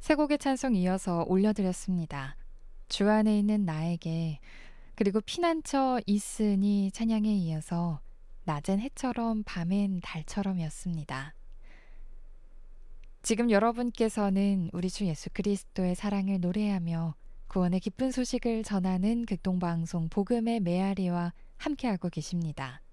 세 곡의 찬송 이어서 올려드렸습니다. 주 안에 있는 나에게, 그리고 피난처 있으니 찬양에 이어서 낮엔 해처럼 밤엔 달처럼이었습니다. 지금 여러분께서는 우리 주 예수 그리스도의 사랑을 노래하며 구원의 기쁜 소식을 전하는 극동방송 복음의 메아리와 함께하고 계십니다.